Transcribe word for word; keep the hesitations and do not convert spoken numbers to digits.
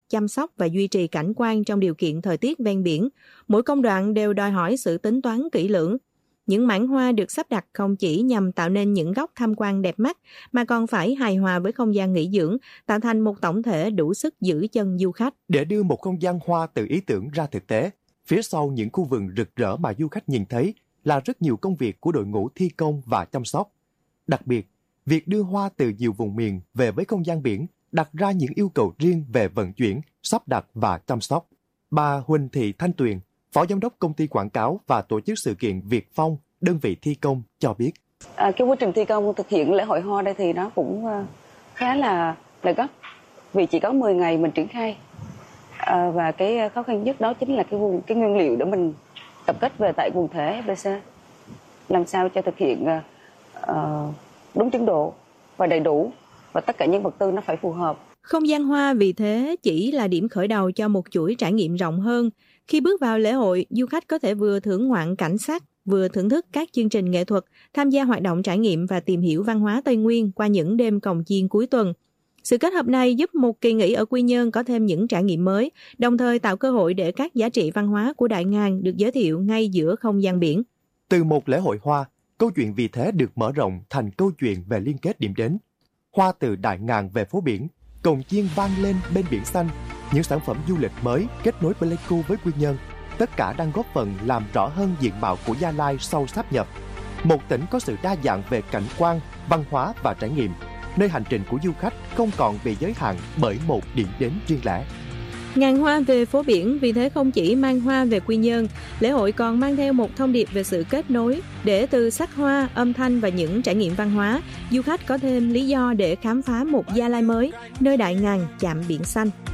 chăm sóc và duy trì cảnh quan trong điều kiện thời tiết ven biển. Mỗi công đoạn đều đòi hỏi sự tính toán kỹ lưỡng. Những mảng hoa được sắp đặt không chỉ nhằm tạo nên những góc tham quan đẹp mắt, mà còn phải hài hòa với không gian nghỉ dưỡng, tạo thành một tổng thể đủ sức giữ chân du khách. Để đưa một không gian hoa từ ý tưởng ra thực tế, phía sau những khu vườn rực rỡ mà du khách nhìn thấy là rất nhiều công việc của đội ngũ thi công và chăm sóc. Đặc biệt, việc đưa hoa từ nhiều vùng miền về với không gian biển đặt ra những yêu cầu riêng về vận chuyển, sắp đặt và chăm sóc. Bà Huỳnh Thị Thanh Tuyền, Phó Giám đốc Công ty Quảng cáo và Tổ chức Sự kiện Việt Phong, đơn vị thi công, cho biết. À, cái quá trình thi công thực hiện lễ hội hoa đây thì nó cũng khá là là gấp, vì chỉ có mười ngày mình triển khai. À, và cái khó khăn nhất đó chính là cái vùng cái nguyên liệu để mình tập kết về tại quần thể ép bê xê, làm sao cho thực hiện uh, đúng tiến độ và đầy đủ, và tất cả những vật tư nó phải phù hợp. Không gian hoa vì thế chỉ là điểm khởi đầu cho một chuỗi trải nghiệm rộng hơn. Khi bước vào lễ hội, du khách có thể vừa thưởng ngoạn cảnh sắc, vừa thưởng thức các chương trình nghệ thuật, tham gia hoạt động trải nghiệm và tìm hiểu văn hóa Tây Nguyên qua những đêm cồng chiêng cuối tuần. Sự kết hợp này giúp một kỳ nghỉ ở Quy Nhơn có thêm những trải nghiệm mới, đồng thời tạo cơ hội để các giá trị văn hóa của Đại Ngàn được giới thiệu ngay giữa không gian biển. Từ một lễ hội hoa, câu chuyện vì thế được mở rộng thành câu chuyện về liên kết điểm đến. Hoa từ Đại Ngàn về phố biển, cồng chiêng vang lên bên biển xanh, những sản phẩm du lịch mới kết nối Pleiku với Quy Nhơn, tất cả đang góp phần làm rõ hơn diện mạo của Gia Lai sau sáp nhập. Một tỉnh có sự đa dạng về cảnh quan, văn hóa và trải nghiệm, nơi hành trình của du khách không còn bị giới hạn bởi một điểm đến riêng lẻ. Ngàn hoa về phố biển vì thế không chỉ mang hoa về Quy Nhơn, lễ hội còn mang theo một thông điệp về sự kết nối, để từ sắc hoa, âm thanh và những trải nghiệm văn hóa, du khách có thêm lý do để khám phá một Gia Lai mới, nơi Đại Ngàn chạm biển xanh.